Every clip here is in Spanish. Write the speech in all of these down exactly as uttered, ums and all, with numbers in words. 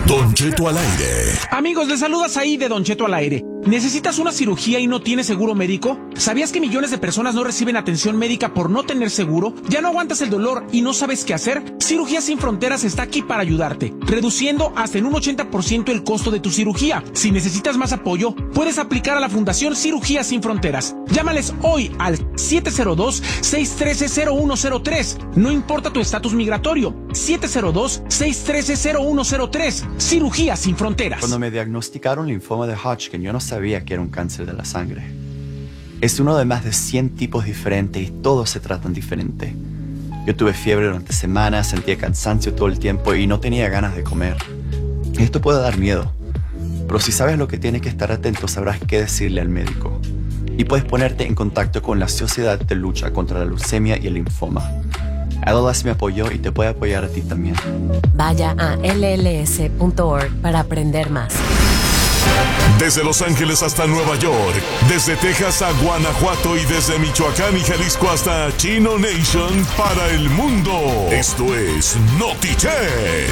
Don Cheto al aire. Amigos, les saludas ahí de Don Cheto al aire. ¿Necesitas una cirugía y no tienes seguro médico? ¿Sabías que millones de personas no reciben atención médica por no tener seguro? ¿Ya no aguantas el dolor y no sabes qué hacer? Cirugías Sin Fronteras está aquí para ayudarte, reduciendo hasta en un ochenta por ciento el costo de tu cirugía. Si necesitas más apoyo, puedes aplicar a la Fundación Cirugías Sin Fronteras. Llámales hoy al siete cero dos, seis uno tres, cero uno cero tres. No importa tu estatus migratorio. siete cero dos, seis uno tres, cero uno cero tres. Cirugías Sin Fronteras. Cuando me diagnosticaron linfoma de Hodgkin, yo no sabía que era un cáncer de la sangre. Es uno de más de cien tipos diferentes y todos se tratan diferente. Yo tuve fiebre durante semanas, sentía cansancio todo el tiempo y no tenía ganas de comer. Esto puede dar miedo, pero si sabes lo que tienes que estar atento, sabrás qué decirle al médico. Y puedes ponerte en contacto con la Sociedad de Lucha contra la Leucemia y el Linfoma. L L S me apoyó y te puede apoyar a ti también. Vaya a L L S punto org para aprender más. Desde Los Ángeles hasta Nueva York, desde Texas a Guanajuato y desde Michoacán y Jalisco hasta Chino Nation para el mundo. Esto es NotiChet.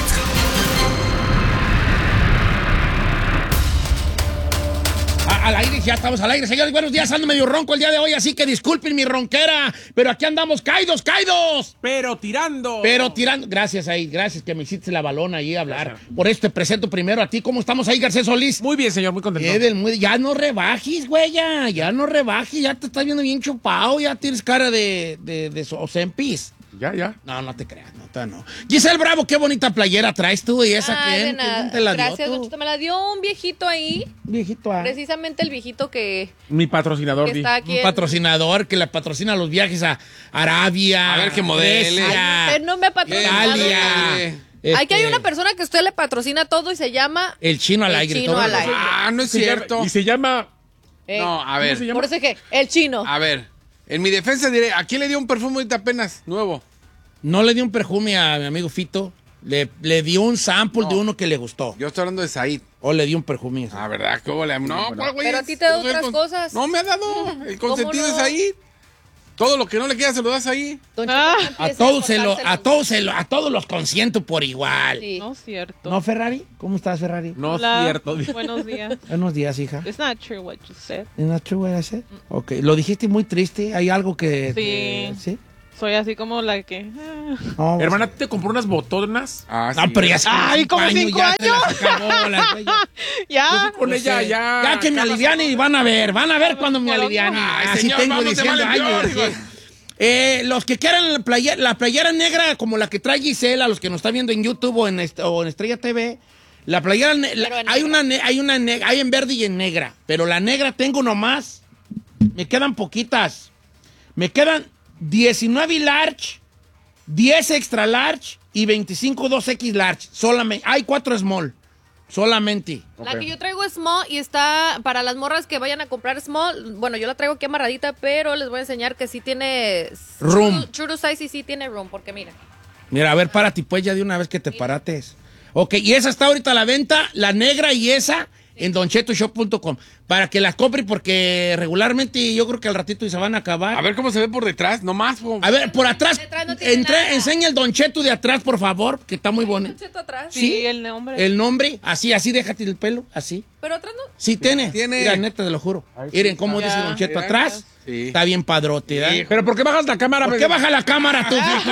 Al aire, ya estamos al aire, señores. Buenos días, ando medio ronco el día de hoy, así que disculpen mi ronquera, pero aquí andamos caídos, caídos. Pero tirando. Pero tirando. Gracias ahí, gracias que me hiciste la balona ahí a hablar. Gracias. Por esto te presento primero a ti. ¿Cómo estamos ahí, Garcés Solís? Muy bien, señor, muy contento. Edel, muy, ya no rebajes, güey, ya, ya no rebajes, ya te estás viendo bien chupado, ya tienes cara de, de, de Ozempis. Ya, ya. No, no te creas, no, te, no. Giselle Bravo, qué bonita playera traes tú y esa Ay, quién, de nada. ¿quién te la dio? Gracias, tú? Don Cheto. Me la dio un viejito ahí. Viejito, ah. Precisamente el viejito que, Mi patrocinador. que está aquí. Un en- patrocinador que le patrocina los viajes a Arabia. A ver qué modele. Grecia, Ay, usted no me ha patrocinado. Italia. Aquí hay Este, una persona que usted le patrocina todo y se llama... El chino al El aire. chino todo al lo- aire. Ah, no es Se llama- cierto. Y se llama... eh, No, a ¿Cómo ver. se llama? Por eso es que el chino. A ver. En mi defensa diré, ¿a quién le dio un perfume ahorita apenas nuevo? No le dio un perfume a mi amigo Fito. Le, le dio un sample No. de uno que le gustó. Yo estoy hablando de Said. O le dio un perfume. Ah, ¿verdad? ¿Cómo le No, ¿cuál, güey? Pero a ti te da Yo soy el otras con- cosas. No me ha dado. El ¿Cómo consentido no? es Said. Todo lo que no le queda se lo das ahí. Don Ah. Cheto, no A empiece todos, se lo, cortárselo. a, todos se lo- a todos los consiento por igual. Sí. No es cierto. ¿No, Ferrari? ¿Cómo estás, Ferrari? No es Hola. cierto. Buenos días. Buenos días, hija. It's not true what you said. ¿Es not true what I said? Ok, lo dijiste muy triste. ¿Hay algo que...? Sí. que- ¿Sí? Soy así como la que... ah. No, Hermana, ¿te compró unas botonas? Ah, No, pero ya hace Ay, cinco ¿como cinco ya se años? las acabó, las güeyes. Ya. Con No ella sé. ya... Ya que me aliviane y van a ver, van a ver cuando me Pero- aliviane. Ay, Así señor, tengo vamos de diciendo mal en peor, años. hijo. sí. Eh, los que quieran la playera, la playera negra como la que trae Gisela, a los que nos están viendo en YouTube o en, est- o en Estrella T V, la playera, ne- la- Pero en hay, negra. una ne- hay una negra, hay en verde y en negra, pero la negra tengo nomás, me quedan poquitas, me quedan diecinueve large, diez extra large y veinticinco dos X large, solamente, hay cuatro small, solamente. La que yo traigo es small y está para las morras que vayan a comprar small. Bueno, yo la traigo aquí amarradita, pero les voy a enseñar que sí tiene... Room. True, true to size y sí tiene room, porque mira. Mira, a ver, párate pues ya de una vez que te parates. Ok, y esa está ahorita a la venta, la negra y esa, en don cheto shop punto com. Para que la compre porque regularmente yo creo que al ratito se van a acabar. A ver cómo se ve por detrás, nomás. po. A ver, por atrás, Detrás no tiene entre- nada. enseña el don Cheto de atrás, por favor, que está muy bonito. Cheto atrás. Sí. Sí, el nombre. El nombre, así, así, déjate el pelo, así. Pero atrás no. Sí, tiene. Tiene. Mira, neta, te lo juro. Miren cómo Ya. dice don Cheto Mira. atrás. Sí. Está bien padrote, ¿verdad? Sí. ¿Pero por qué bajas la cámara? ¿Por qué baja la cámara tú, Fito?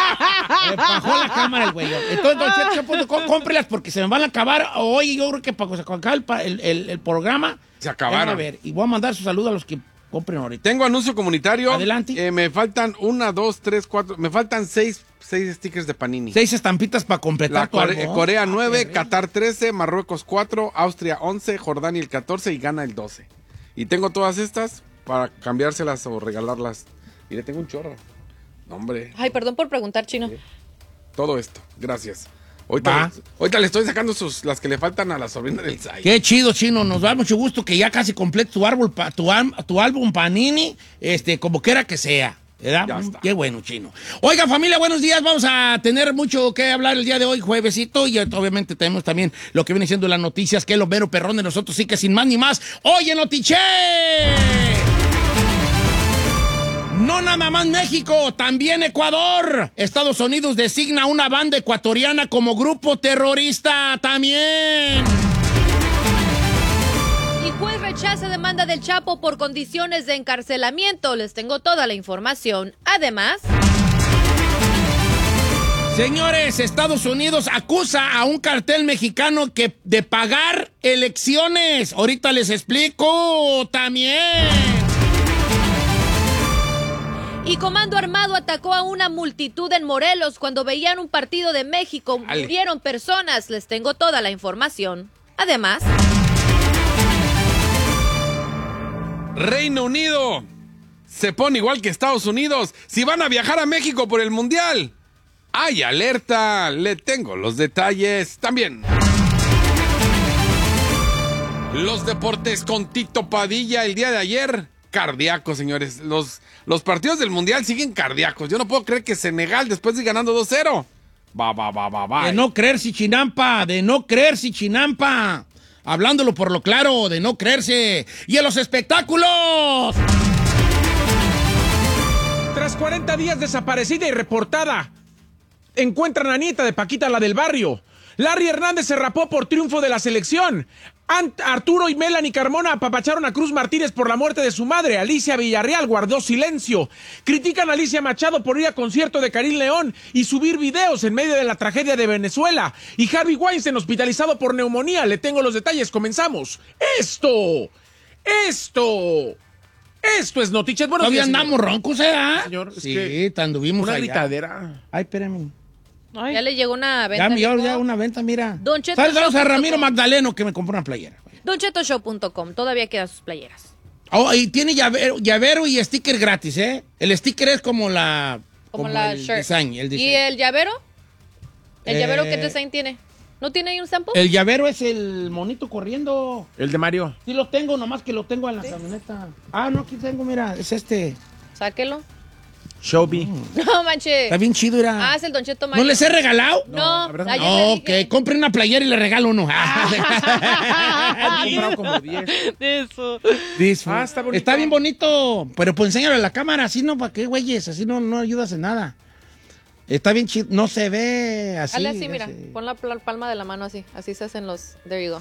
Eh, bajó la cámara el güey. Entonces, don Cheto shop punto com, cómprelas porque se me van a acabar hoy. Yo creo que para que se acabe el, pa- el, el- el programa. Se acabaron. A ver, y voy a mandar su saludo a los que compren ahorita. Tengo anuncio comunitario. Adelante. Eh, me faltan una, dos, tres, cuatro. Me faltan seis, seis stickers de Panini. Seis estampitas para completar La tu Core- álbum. Corea Ah, nueve, qué Qatar trece, Marruecos cuatro, Austria once, Jordania el catorce y Ghana el doce. Y tengo todas estas para cambiárselas o regalarlas. Mire, tengo un chorro. No, hombre, Ay, perdón por preguntar, chino. todo esto. Gracias. Ahorita, Va. le- ahorita le estoy sacando sus, las que le faltan a la sobrina del Zay. Qué chido, Chino. Nos da mucho gusto que ya casi completes tu, árbol, pa- tu, am- tu álbum Panini, este, como quiera que sea. ¿Verdad? Ya está. Qué bueno, Chino. Oiga, familia, buenos días. Vamos a tener mucho que hablar el día de hoy, juevesito. Y eh, obviamente tenemos también lo que viene siendo las noticias, que es lo mero perrón de nosotros. Sí que sin más ni más. ¡Oye, Notiche! No nada más México, también Ecuador. Estados Unidos designa una banda ecuatoriana como grupo terrorista también. Y juez rechaza demanda del Chapo por condiciones de encarcelamiento. Les tengo toda la información. Además... Señores, Estados Unidos acusa a un cartel mexicano que de pagar elecciones. Ahorita les explico también. Y Comando Armado atacó a una multitud en Morelos cuando veían un partido de México. Ale. Murieron personas. Les tengo toda la información. Además... Reino Unido se pone igual que Estados Unidos si van a viajar a México por el Mundial. ¡Ay, alerta! Le tengo los detalles también. Los deportes con Tito Padilla el día de ayer. Cardíacos, señores. Los, los partidos del Mundial siguen cardíacos. Yo no puedo creer que Senegal, después de ir ganando dos cero. Va, va, va, va, va. De no creerse, Chinampa, de no creerse, Chinampa. Hablándolo por lo claro, de no creerse. ¡Y en los espectáculos! Tras cuarenta días desaparecida y reportada, encuentran a nieta de Paquita, la del barrio. Larry Hernández se rapó por triunfo de la selección. Ant Arturo y Melanie Carmona apapacharon a Cruz Martínez por la muerte de su madre. Alicia Villarreal guardó silencio. Critican a Alicia Machado por ir a concierto de Karim León y subir videos en medio de la tragedia de Venezuela. Y Harvey Weinstein hospitalizado por neumonía. Le tengo los detalles. Comenzamos. Esto, esto, esto es Noticias. Buenos Todavía días, señor. andamos roncos, ¿eh? Señor, es sí, que anduvimos Una allá. gritadera. Ay, espérame. Ay, Ya le llegó una venta. Ya, ya, amigo. ya una venta, mira. Don Cheto Saludos Show a punto Ramiro com. Magdaleno que me compró una playera. don cheto show punto com. Todavía quedan sus playeras. Oh, y tiene llavero, llavero y sticker gratis, ¿eh? El sticker es como la... Como, la el shirt. design, el diseño. ¿Y el llavero? ¿El Eh, llavero qué design tiene? ¿No tiene ahí un sample? El llavero es el monito corriendo. El de Mario. Sí lo tengo, nomás que lo tengo en la camioneta. Ah, no, aquí tengo, mira, es este. Sáquelo. Showbee. No, manche. Está bien chido, era. Ah, es el Don Cheto ¿No Mario. les he regalado? No, la verdad ayer No, le ok, dije. compre una playera y le regalo uno. He comprado como diez. de eso. Dice, Ah, está bonito. Está bien bonito, pero pues enséñalo a la cámara, así no, ¿para qué, güeyes? Así no, no ayudas en nada. Está bien chido, no se ve así. Hazle así, mira. así. Pon la pl- palma de la mano así. Así se hacen los... There you go.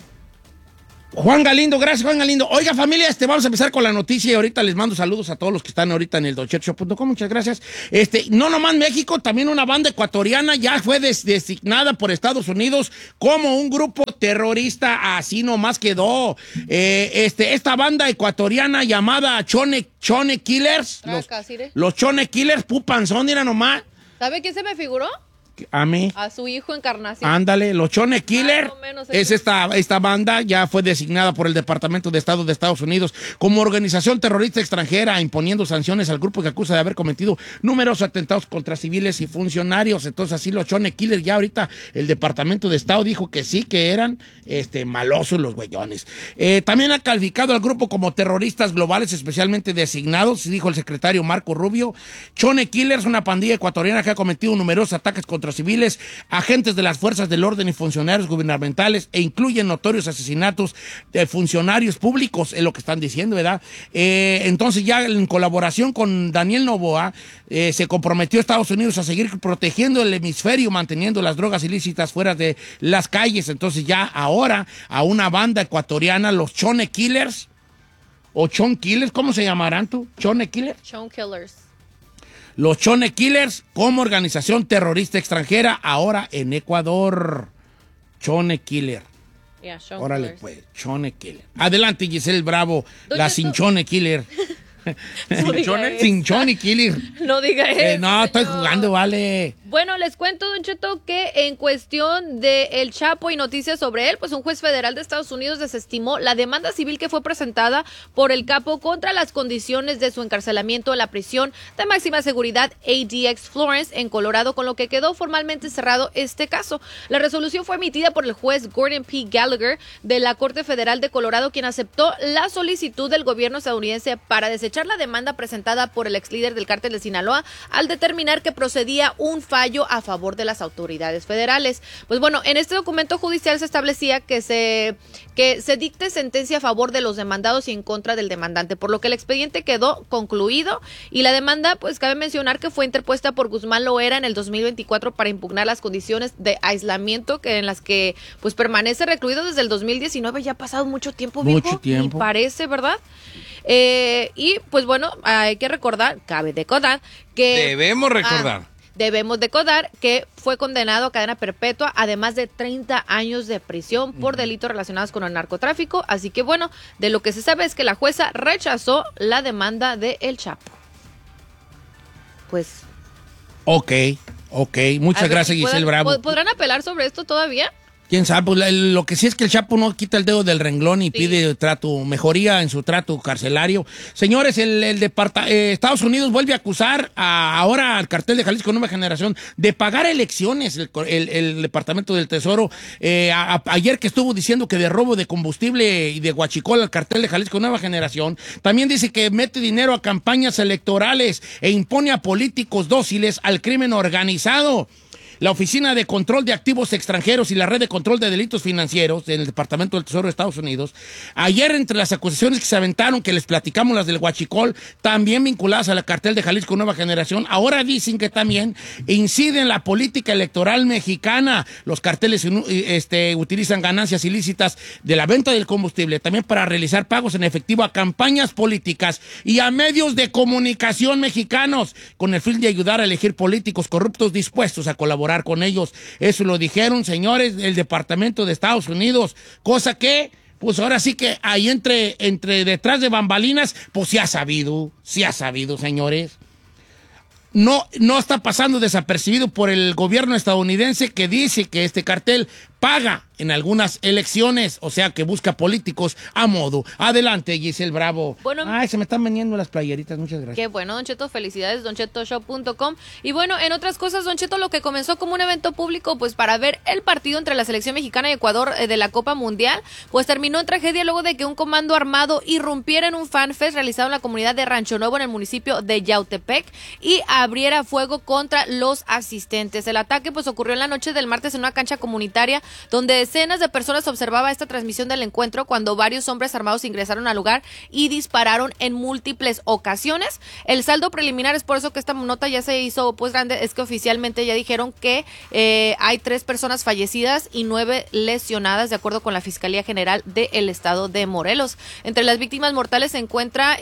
Juan Galindo, gracias Juan Galindo. Oiga familia, este, vamos a empezar con la noticia y ahorita les mando saludos a todos los que están ahorita en el don cheto show punto com, muchas gracias. Este, no nomás México, también una banda ecuatoriana ya fue des designada por Estados Unidos como un grupo terrorista, así nomás quedó. Eh, este, esta banda ecuatoriana llamada Chone, Chone Killers, los, Traca, ¿sí, de? los Chone Killers, pupanzón, mira nomás, ¿Sabe quién se me figuró? a mí. A su hijo Encarnación. Ándale, los Chone Killer Más o menos es eso. esta, esta banda, ya fue designada por el Departamento de Estado de Estados Unidos como organización terrorista extranjera, imponiendo sanciones al grupo que acusa de haber cometido numerosos atentados contra civiles y funcionarios. Entonces así los Chone Killer, ya ahorita el Departamento de Estado dijo que sí, que eran este, malosos los güeyones. Eh, también ha calificado al grupo como terroristas globales especialmente designados, dijo el secretario Marco Rubio. Chone Killer es una pandilla ecuatoriana que ha cometido numerosos ataques contra civiles, agentes de las fuerzas del orden y funcionarios gubernamentales, e incluyen notorios asesinatos de funcionarios públicos, es lo que están diciendo, ¿verdad? Eh, entonces ya en colaboración con Daniel Noboa, eh, se comprometió Estados Unidos a seguir protegiendo el hemisferio, manteniendo las drogas ilícitas fuera de las calles. Entonces ya ahora a una banda ecuatoriana, los Chone Killers, o Chon Killers, ¿cómo se llamarán tú? ¿Chone Killers? Chone Killers. Los Chone Killers como organización terrorista extranjera ahora en Ecuador. Chone Killer. Yeah, Chone Órale Killers. pues, Chone Killer. Adelante Giselle Bravo, Don la Cheto. sin Chone Killer. No diga eso. Sin Chone Killer. No diga eso. Eh, no, estoy señor. jugando, vale. Bueno, les cuento, Don Cheto, que en cuestión de El Chapo y noticias sobre él, pues un juez federal de Estados Unidos desestimó la demanda civil que fue presentada por el capo contra las condiciones de su encarcelamiento en la prisión de máxima seguridad A D X Florence en Colorado, con lo que quedó formalmente cerrado este caso. La resolución fue emitida por el juez Gordon P. Gallagher de la Corte Federal de Colorado, quien aceptó la solicitud del gobierno estadounidense para desechar la demanda presentada por el ex líder del cártel de Sinaloa al determinar que procedía un fallo fallo a favor de las autoridades federales. Pues bueno, en este documento judicial se establecía que se, que se dicte sentencia a favor de los demandados y en contra del demandante, por lo que el expediente quedó concluido y la demanda, pues cabe mencionar que fue interpuesta por Guzmán Loera en el dos mil veinticuatro para impugnar las condiciones de aislamiento que en las que pues permanece recluido desde el dos mil diecinueve. Ya ha pasado mucho tiempo, viejo. Mucho tiempo. Me parece, ¿verdad? Eh, y pues bueno, hay que recordar, cabe recordar que... Debemos recordar. Ah, debemos recordar que fue condenado a cadena perpetua, además de treinta años de prisión por delitos relacionados con el narcotráfico. Así que bueno, de lo que se sabe es que la jueza rechazó la demanda de El Chapo. Pues... Ok, ok. Muchas a ver, gracias, Giselle ¿podrán- Bravo. ¿Podrán apelar sobre esto todavía? ¿Quién sabe? Pues, la- lo que sí es que el Chapo no quita el dedo del renglón y Sí. pide trato, mejoría en su trato carcelario. Señores, el, el departa- eh, Estados Unidos vuelve a acusar a- ahora al cartel de Jalisco Nueva Generación de pagar elecciones. El, co- el- el Departamento del Tesoro, eh, a- a- ayer que estuvo diciendo que de robo de combustible y de huachicol al cartel de Jalisco Nueva Generación, también dice que mete dinero a campañas electorales e impone a políticos dóciles al crimen organizado. La Oficina de Control de Activos Extranjeros y la Red de Control de Delitos Financieros del Departamento del Tesoro de Estados Unidos, ayer entre las acusaciones que se aventaron, que les platicamos las del huachicol, también vinculadas al cartel de Jalisco Nueva Generación, ahora dicen que también inciden en la política electoral mexicana. Los carteles este, utilizan ganancias ilícitas de la venta del combustible también para realizar pagos en efectivo a campañas políticas y a medios de comunicación mexicanos con el fin de ayudar a elegir políticos corruptos dispuestos a colaborar con ellos. Eso lo dijeron, señores, del Departamento de Estados Unidos, cosa que, pues ahora sí que ahí entre, entre detrás de bambalinas, pues sí ha sabido, sí ha sabido, señores. No, no está pasando desapercibido por el gobierno estadounidense, que dice que este cartel paga en algunas elecciones, o sea que busca políticos a modo. Adelante, Giselle Bravo. Bueno, Ay, se me están vendiendo las playeritas, muchas gracias. Qué bueno, Don Cheto, felicidades, don cheto show punto com. Y bueno, en otras cosas, Don Cheto, lo que comenzó como un evento público, pues para ver el partido entre la selección mexicana y Ecuador eh, de la Copa Mundial, pues terminó en tragedia luego de que un comando armado irrumpiera en un fanfest realizado en la comunidad de Rancho Nuevo en el municipio de Yautepec y abriera fuego contra los asistentes. El ataque pues ocurrió en la noche del martes en una cancha comunitaria donde decenas de personas observaba esta transmisión del encuentro cuando varios hombres armados ingresaron al lugar y dispararon en múltiples ocasiones. El saldo preliminar, es por eso que esta nota ya se hizo pues grande, es que oficialmente ya dijeron que eh, hay tres personas fallecidas y nueve lesionadas, de acuerdo con la Fiscalía General del Estado de Morelos. Entre las víctimas mortales se encuentra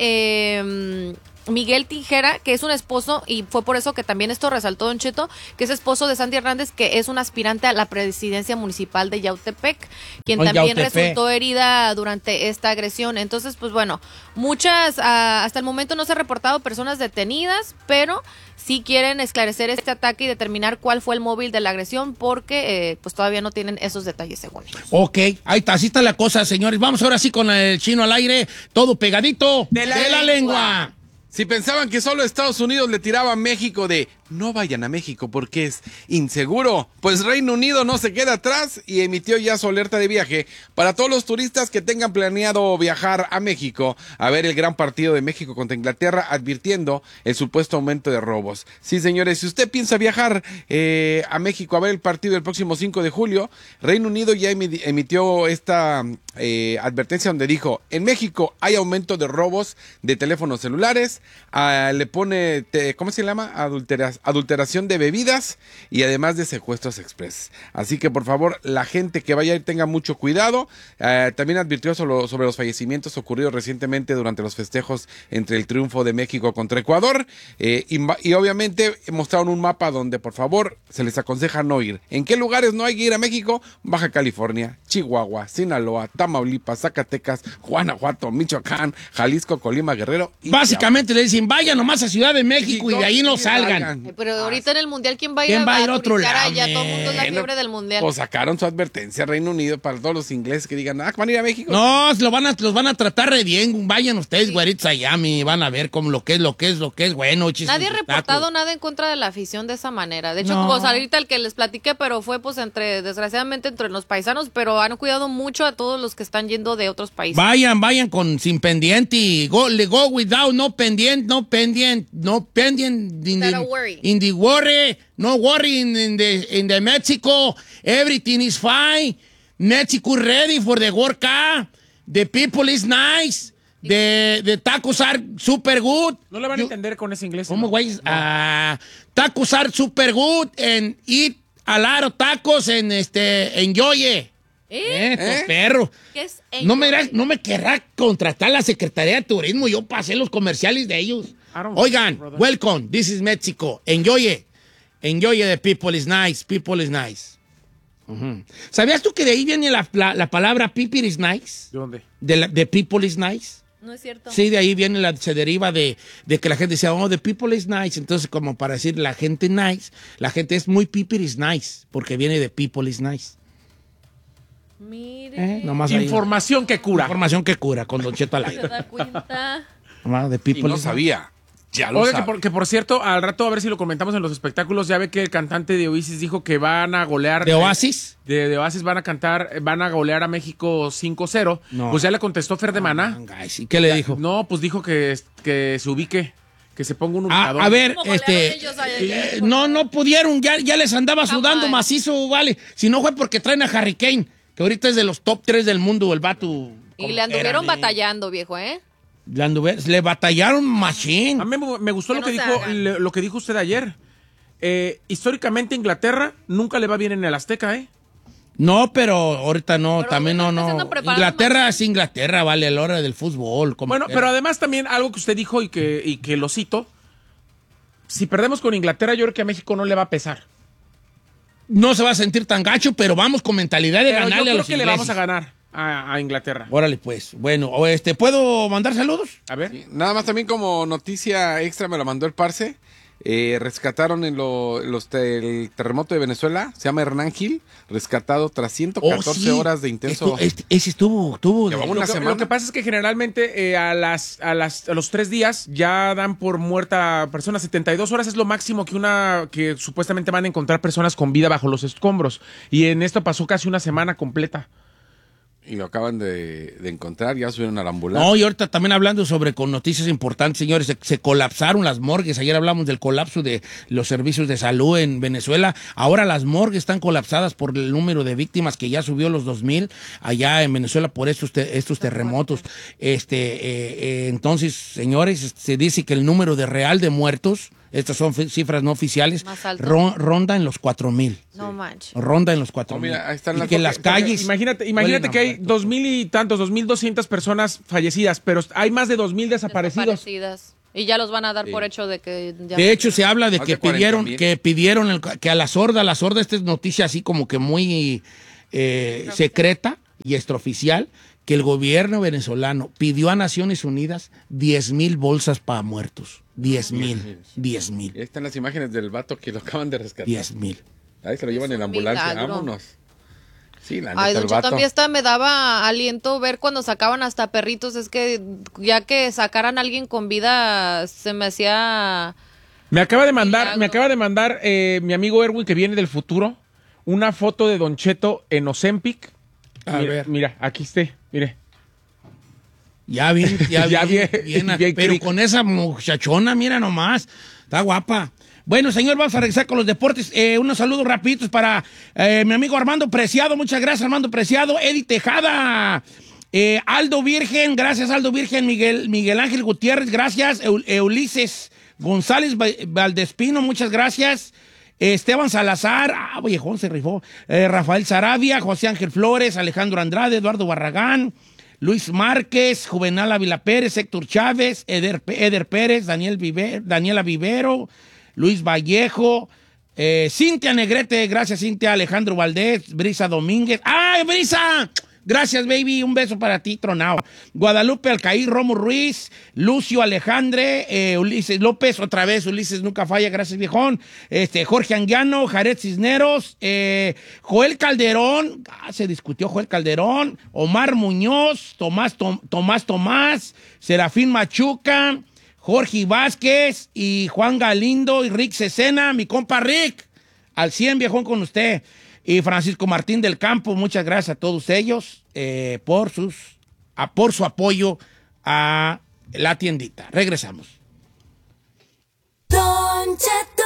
eh, Miguel Tijera, que es un esposo, y fue por eso que también esto resaltó Don Cheto, que es esposo de Sandy Hernández, que es un aspirante a la presidencia municipal de Yautepec, quien Oh, también Yautepec. resultó herida durante esta agresión. Entonces, pues bueno, muchas, ah, hasta el momento no se han reportado personas detenidas, pero sí quieren esclarecer este ataque y determinar cuál fue el móvil de la agresión, porque eh, pues todavía no tienen esos detalles según ellos. Ok, ahí está, así está la cosa, señores. Vamos ahora sí con el chino al aire, todo pegadito de la, de la lengua. Si pensaban que solo Estados Unidos le tiraba a México de no vayan a México porque es inseguro, pues Reino Unido no se queda atrás y emitió ya su alerta de viaje para todos los turistas que tengan planeado viajar a México a ver el gran partido de México contra Inglaterra, advirtiendo el supuesto aumento de robos. Sí, señores, si usted piensa viajar eh, a México a ver el partido el próximo cinco de julio, Reino Unido ya emitió esta eh, advertencia donde dijo, en México hay aumento de robos de teléfonos celulares, uh, le pone, te, ¿cómo se llama? Adulteras adulteración de bebidas y además de secuestros express. Así que por favor, la gente que vaya a ir tenga mucho cuidado. Eh, también advirtió sobre, sobre los fallecimientos ocurridos recientemente durante los festejos entre el triunfo de México contra Ecuador eh, y, y obviamente mostraron un mapa donde por favor se les aconseja no ir. ¿En qué lugares no hay que ir a México? Baja California, Chihuahua, Sinaloa, Tamaulipas, Zacatecas, Guanajuato, Michoacán, Jalisco, Colima, Guerrero. Y Básicamente le dicen, vayan nomás a Ciudad de México, México y de ahí no salgan. salgan. Pero ahorita en el Mundial, ¿quién va a ir, ¿Quién va a ir a otro turistear lado, allá? Todo el mundo es la Bueno, fiebre del Mundial. O sacaron su advertencia Reino Unido para todos los ingleses que digan, ah, van a ir a México. No, lo van a, los van a tratar re bien. Vayan ustedes, sí, güeritos, allá, mi, van a ver cómo lo que es, lo que es, lo que es bueno. Nadie ha reportado nada en contra de la afición de esa manera. De hecho, No. pues ahorita el que les platiqué, pero fue pues entre, desgraciadamente, entre los paisanos, pero han cuidado mucho a todos los que están yendo de otros países. Vayan, vayan con sin pendiente y go, le go without, no pendiente, no pendiente, no pendiente. Without a worry. worry. In the worry, no worry in, in the in the Mexico. Everything is fine. Mexico ready for the World Cup. The people is nice. The, the tacos are super good. No le van a You- entender con ese inglés. ¿Cómo, ¿no? güey? Ah, tacos are super good and eat a lot of tacos and este, enjoy it. ¿Eh? Eh, perro. ¿Qué es No me, enjoy? irá- no me querrá contratar la Secretaría de Turismo. Yo pasé los comerciales de ellos. I don't Oigan, know, brother. welcome. This is Mexico. Enjoy it. Enjoy it. The people is nice. People is nice. Ujú. ¿Sabías tú que de ahí viene la, la- la palabra people is nice? ¿De dónde? De, la, de people is nice. No es cierto. Sí, de ahí viene la, se deriva de, de que la gente decía, oh, the people is nice. Entonces, como para decir la gente nice, la gente es muy people is nice, porque viene de people is nice. Mire. ¿Eh? Nomás ahí. Información que cura. Información que cura con Don Cheto al ¿Se aire. da cuenta? Nomás de Y people no is nice. sabía. Ya lo Oiga, que sabe. por, que por cierto, al rato a ver si lo comentamos en los espectáculos, ya ve que el cantante de Oasis dijo que van a golear. ¿De Oasis? De, de Oasis van a cantar, van a golear a México cinco cero. No. Pues ya le contestó Fer de Maná. Guys, ¿y qué le dijo? No, pues dijo que, que se ubique, que se ponga un A, ubicador. a ver, ¿Cómo golearon este. ellos ayer? eh, no, no pudieron, ya, ya les andaba Come sudando on. macizo, vale. Si no fue porque traen a Harry Kane, que ahorita es de los top tres del mundo, el vato. Y le anduvieron batallando, viejo, ¿eh? Le, anduve- le batallaron machín. A mí me, me gustó Que lo que, no se dijo, hagan. le- lo que dijo usted ayer. Eh, históricamente Inglaterra nunca le va bien en el Azteca, ¿eh? No, pero ahorita no, Pero también no, ahorita no. se andan preparando Inglaterra más. es Inglaterra, vale, a la hora del fútbol. como Bueno, quiera. pero además también algo que usted dijo y que, y que lo cito. Si perdemos con Inglaterra, yo creo que a México no le va a pesar. No se va a sentir tan gacho, pero vamos con mentalidad de Pero yo ganarle a creo los que le ingleses. vamos a ganar a, a Inglaterra. Órale, pues. Bueno, o este, ¿puedo mandar saludos? A ver. Sí, nada más también como noticia extra me lo mandó el Parce. Eh, rescataron en lo- los te- el terremoto de Venezuela, se llama Hernán Gil, rescatado tras ciento catorce Oh, sí. horas de intenso. Esto- este- ese estuvo, estuvo. Llevaba de- una Lo que, semana. lo que pasa es que generalmente eh, a, las, a, las, a los tres días ya dan por muerta personas. setenta y dos horas es lo máximo que una que supuestamente van a encontrar personas con vida bajo los escombros. Y en esto pasó casi una semana completa. Y lo acaban de, de encontrar, ya subieron a la ambulancia. No, y ahorita también hablando sobre con noticias importantes, señores, se, se colapsaron las morgues. Ayer hablamos del colapso de los servicios de salud en Venezuela. Ahora las morgues están colapsadas por el número de víctimas que ya subió los dos mil allá en Venezuela por estos, te- estos terremotos. Este, eh, eh, entonces, señores, se dice que el número de real de muertos, estas son fi- cifras no oficiales, Más alto. ron- ronda en los cuatro mil. No manches. Ronda en los cuatro No, mil. mira, ahí están y las que fotos. las calles. Imagínate, imagínate huelen que a hay muertos. dos mil y tantos, dos mil doscientas personas fallecidas, pero hay más de dos mil desaparecidos. Desaparecidas. Y ya los van a dar Sí. por hecho de que ya De hecho, se habla de Más que de cuarenta pidieron, mil. que pidieron el- que a la sorda, la sorda, esta es noticia así como que muy eh, secreta y extraoficial, que el gobierno venezolano pidió a Naciones Unidas diez mil bolsas para muertos. diez mil. diez Y mil. ahí están las imágenes del vato que lo acaban de rescatar. diez mil. Ahí se lo llevan Es en la un ambulancia, milagro. vámonos. Sí, la neta, Ay, el don Cheto, vato. a mí hasta me daba aliento ver cuando sacaban hasta perritos. Es que ya que sacaran a alguien con vida, se me hacía... Me acaba de mandar, Milagro. me acaba de mandar eh, mi amigo Erwin, que viene del futuro, una foto de Don Cheto en Ozempic. A mira, ver. mira, aquí esté, mire. Ya bien, ya, Ya bien, bien, bien, bien pero crico. con esa muchachona, mira nomás, está guapa. Bueno, señor, vamos a regresar con los deportes. Eh, unos saludos rapiditos para eh, mi amigo Armando Preciado, muchas gracias Armando Preciado, Eddie Tejada, eh, Aldo Virgen, gracias Aldo Virgen, Miguel, Miguel Ángel Gutiérrez, gracias, Eu- Ulises González Va- Valdespino, muchas gracias. Esteban Salazar, ah, viejón, se rifó. Eh, Rafael Sarabia, José Ángel Flores, Alejandro Andrade, Eduardo Barragán, Luis Márquez, Juvenal Ávila Pérez, Héctor Chávez, Eder, Eder Pérez, Daniel Vive- Daniela Vivero, Luis Vallejo, eh, Cintia Negrete, gracias Cintia, Alejandro Valdés, Brisa Domínguez. ¡Ay, Brisa! Gracias, baby. Un beso para ti, tronado. Guadalupe Alcaí, Romo Ruiz, Lucio Alejandre, eh, Ulises López, otra vez, Ulises nunca falla, gracias, viejón. Este, Jorge Anguiano, Jared Cisneros, eh, Joel Calderón, ah, se discutió Joel Calderón, Omar Muñoz, Tomás, Tom- Tomás Tomás, Serafín Machuca, Jorge Vázquez y Juan Galindo y Rick Cesena, mi compa Rick, al cien, viejón, con usted. Y Francisco Martín del Campo, muchas gracias a todos ellos eh, por, sus, a, por su apoyo a la tiendita. Regresamos. Don Cheto.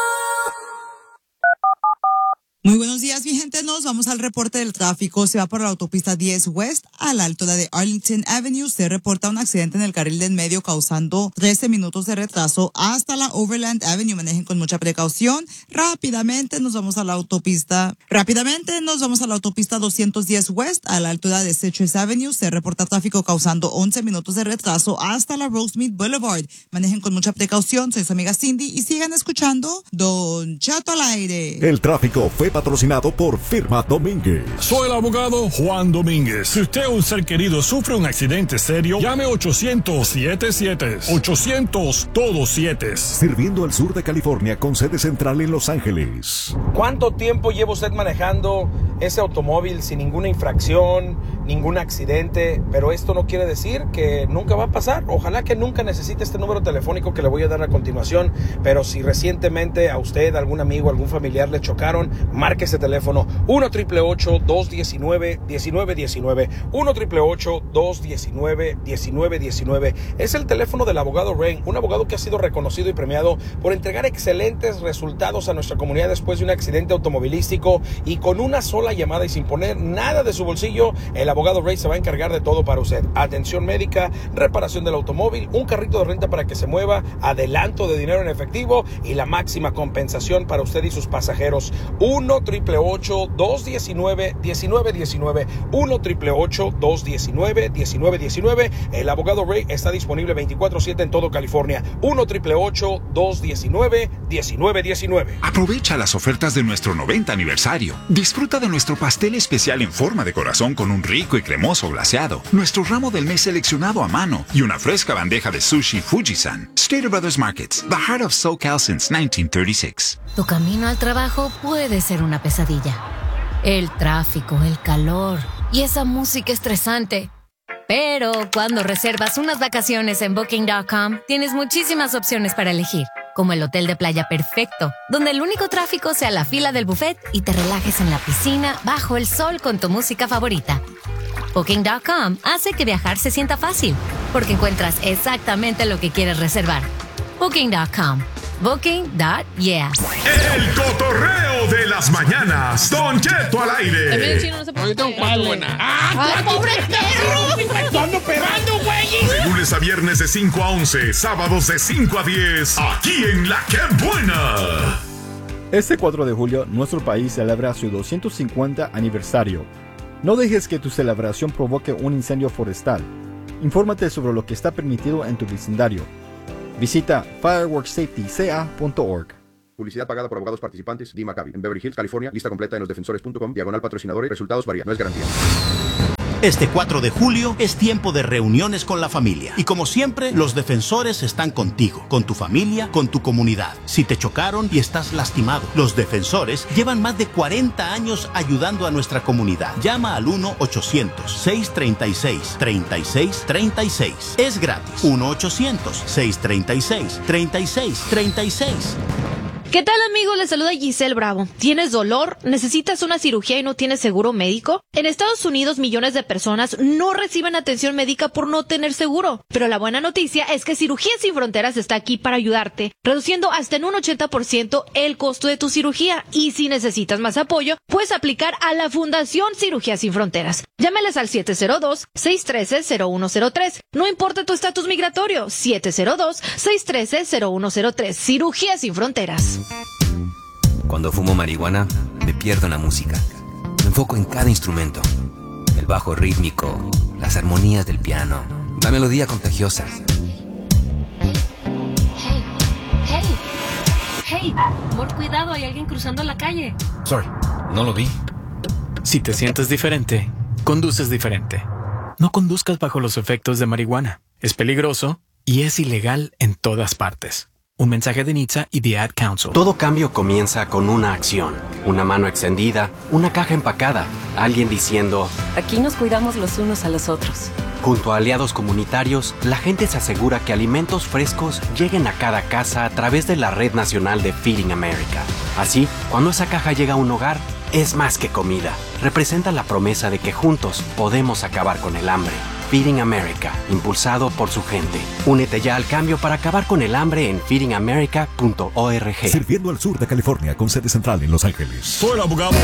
Muy buenos días, mi gente. Nos vamos al reporte del tráfico. Se va por la autopista diez West a la altura de Arlington Avenue. Se reporta un accidente en el carril del medio causando trece minutos de retraso hasta la Overland Avenue. Manejen con mucha precaución. Rápidamente nos vamos a la autopista. Rápidamente nos vamos a la autopista doscientos diez West a la altura de Citrus Avenue. Se reporta tráfico causando once minutos de retraso hasta la Rosemead Boulevard. Manejen con mucha precaución. Soy su amiga Cindy y sigan escuchando Don Cheto al aire. El tráfico fue patrocinado por Firma Domínguez. Soy el abogado Juan Domínguez. Si usted o un ser querido sufre un accidente serio, llame ochocientos siete siete. ochocientos todo siete. Sirviendo al sur de California con sede central en Los Ángeles. ¿Cuánto tiempo lleva usted manejando ese automóvil sin ninguna infracción, ningún accidente? Pero esto no quiere decir que nunca va a pasar. Ojalá que nunca necesite este número telefónico que le voy a dar a continuación. Pero si recientemente a usted, algún amigo, algún familiar le chocaron, marque ese teléfono uno triple ocho dos diecinueve diecinueve diecinueve. uno triple ocho dos diecinueve diecinueve diecinueve. Es el teléfono del abogado Rain, un abogado que ha sido reconocido y premiado por entregar excelentes resultados a nuestra comunidad después de un accidente automovilístico, y con una sola llamada y sin poner nada de su bolsillo, el abogado Ray se va a encargar de todo para usted. Atención médica, reparación del automóvil, un carrito de renta para que se mueva, adelanto de dinero en efectivo y la máxima compensación para usted y sus pasajeros. uno triple ocho dos diecinueve diecinueve diecinueve. uno triple ocho dos diecinueve diecinueve diecinueve. El abogado Ray está disponible veinticuatro siete en todo California. uno triple ocho dos diecinueve diecinueve diecinueve. Aprovecha las ofertas de nuestro noventa aniversario. Disfruta de nuestro pastel especial en forma de corazón con un rico y cremoso glaseado, nuestro ramo del mes seleccionado a mano y una fresca bandeja de sushi Fujisan. Stater Brothers Markets, the heart of SoCal since nineteen thirty-six. Tu camino al trabajo puede ser una pesadilla. El tráfico, el calor y esa música estresante. Pero cuando reservas unas vacaciones en Booking punto com, tienes muchísimas opciones para elegir, como el hotel de playa perfecto, donde el único tráfico sea la fila del buffet y te relajes en la piscina bajo el sol con tu música favorita. Booking punto com hace que viajar se sienta fácil, porque encuentras exactamente lo que quieres reservar. Booking punto com. Booking. Yeah. El cotorreo de las mañanas. Don Cheto al aire. También el chino no se puede. Ahorita un cuatro buena. ¡Ah, pobre perro! ¡Me ando pegando, güey! De lunes a viernes de cinco a once, sábados de cinco a diez, aquí en La Que Buena. Este cuatro de julio, nuestro país celebra su doscientos cincuenta aniversario. No dejes que tu celebración provoque un incendio forestal. Infórmate sobre lo que está permitido en tu vecindario. Visita fireworks safety c a punto org. Publicidad pagada por abogados participantes. D. Maccabi. En Beverly Hills, California. Lista completa en los defensores punto com. Diagonal patrocinadores. Resultados varían. No es garantía. Este cuatro de julio es tiempo de reuniones con la familia. Y como siempre, los defensores están contigo, con tu familia, con tu comunidad. Si te chocaron y estás lastimado, los defensores llevan más de cuarenta años ayudando a nuestra comunidad. Llama al uno ochocientos seis treinta y seis treinta y seis treinta y seis. Es gratis. uno ochocientos seis treinta y seis treinta y seis treinta y seis. ¿Qué tal, amigos? Les saluda Giselle Bravo. ¿Tienes dolor? ¿Necesitas una cirugía y no tienes seguro médico? En Estados Unidos, millones de personas no reciben atención médica por no tener seguro. Pero la buena noticia es que Cirugías Sin Fronteras está aquí para ayudarte, reduciendo hasta en un ochenta por ciento el costo de tu cirugía. Y si necesitas más apoyo, puedes aplicar a la Fundación Cirugías Sin Fronteras. Llámales al siete cero dos, seis uno tres, cero uno cero tres. No importa tu estatus migratorio, siete cero dos, seis uno tres, cero uno cero tres. Cirugías Sin Fronteras. Cuando fumo marihuana, me pierdo en la música. Me enfoco en cada instrumento. El bajo rítmico, las armonías del piano, la melodía contagiosa. Hey, hey, hey, amor, cuidado, hay alguien cruzando la calle. Sorry, no lo vi. Si te sientes diferente, conduces diferente. No conduzcas bajo los efectos de marihuana. Es peligroso y es ilegal en todas partes. Un mensaje de N H T S A y The Ad Council. Todo cambio comienza con una acción. Una mano extendida, una caja empacada, alguien diciendo... Aquí nos cuidamos los unos a los otros. Junto a aliados comunitarios, la gente se asegura que alimentos frescos lleguen a cada casa a través de la Red Nacional de Feeding America. Así, cuando esa caja llega a un hogar, es más que comida. Representa la promesa de que juntos podemos acabar con el hambre. Feeding America, impulsado por su gente. Únete ya al cambio para acabar con el hambre en feeding america punto org. Sirviendo al sur de California con sede central en Los Ángeles. Soy el abogado